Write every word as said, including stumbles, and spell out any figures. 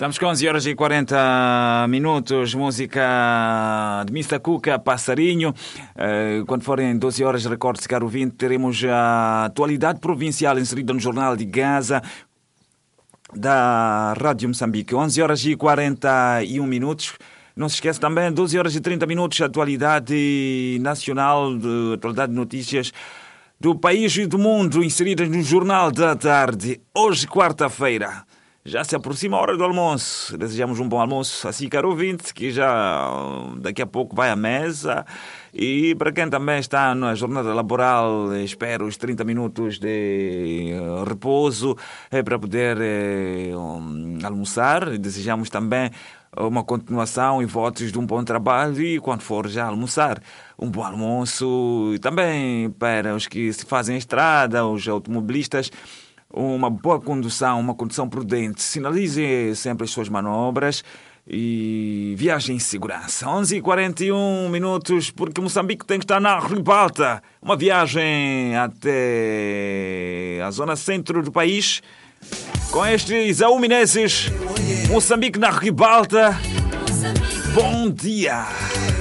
Estamos com onze horas e quarenta minutos, música de mister Cuca, Passarinho. Quando forem doze horas, recorde-se, caro ouvinte, teremos a atualidade provincial inserida no Jornal de Gaza da Rádio Moçambique. onze horas e quarenta e um minutos. Não se esqueça também, doze horas e trinta minutos, atualidade nacional, de, atualidade de notícias do país e do mundo, inseridas no Jornal da Tarde. Hoje, quarta-feira, já se aproxima a hora do almoço. Desejamos um bom almoço, assim, caro ouvinte, que já daqui a pouco vai à mesa. E para quem também está na jornada laboral, espero os trinta minutos de repouso é, para poder é, um, almoçar. Desejamos também uma continuação e votos de um bom trabalho e, quando for já almoçar, um bom almoço. E também para os que se fazem estrada, os automobilistas, uma boa condução, uma condução prudente. Sinalize sempre as suas manobras e viagem em segurança. onze e quarenta e um minutos, porque Moçambique tem que estar na ribalta. Uma viagem até a zona centro do país com estes auminenses. Moçambique na ribalta. Bom dia!